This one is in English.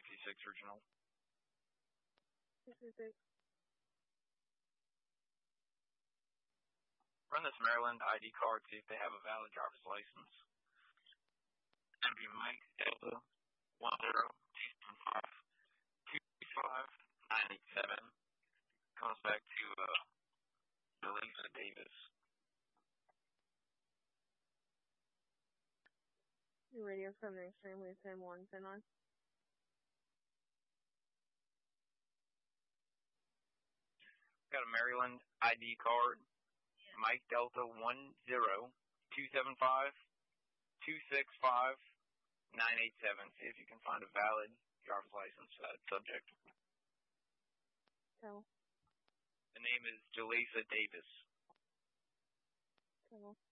66 Original. 66. Run this Maryland ID card, see if they have a valid driver's license. And be Mike Delta 10-275-987. Comes back to Delisa Davis. Your radio from the extremely 10-1, 10-9. Got a Maryland ID card. Mike Delta 10-275-265-987. See if you can find a valid driver's license for that subject. Tell. The name is Delisa Davis. Tell.